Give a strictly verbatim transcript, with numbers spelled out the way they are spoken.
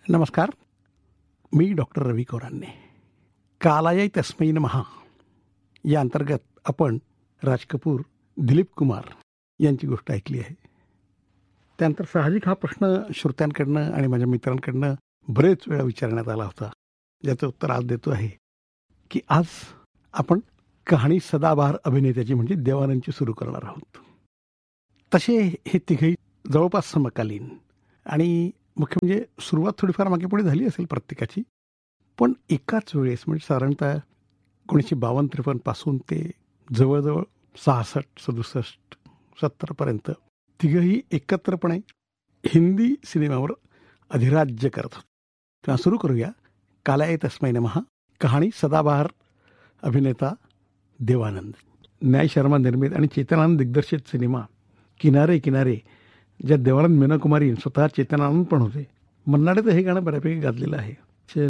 नमस्कार. मी डॉक्टर रवी कोरांने. कालाय तस्मै नमः या अंतर्गत आपण राज कपूर, दिलीप कुमार यांची गोष्ट ऐकली आहे. त्यानंतर साहजिक हा प्रश्न श्रोत्यांकडनं आणि माझ्या मित्रांकडनं बरेच वेळा विचारण्यात आला होता, ज्याचं उत्तर आज देतो आहे की आज आपण कहाणी सदाबहार अभिनेत्याची म्हणजे देवानंदची सुरू करणार आहोत. तसे हे तिघही जवळपास समकालीन आणि मुख्य म्हणजे सुरुवात थोडीफार मागे पुढे झाली असेल प्रत्येकाची, पण एकाच वेळेस म्हणजे साधारणतः एकोणीसशे बावन्न त्रेपन्नपासून ते जवळजवळ सहासष्ट सदुसष्ट सत्तरपर्यंत तिघंही एकत्रपणे हिंदी सिनेमावर अधिराज्य करत होते. तेव्हा सुरू करूया कालाय तस्मै नमः, कहाणी सदाबहार अभिनेता देवानंद. न्याय शर्मा निर्मित आणि चेतनानंद दिग्दर्शित सिनेमा किनारे किनारे, ज्यात देवानंद मीना कुमारी स्वतः चेतनानंद पण होते. मन्नाडे तर हे गाणं बऱ्यापैकी गाजलेलं आहे.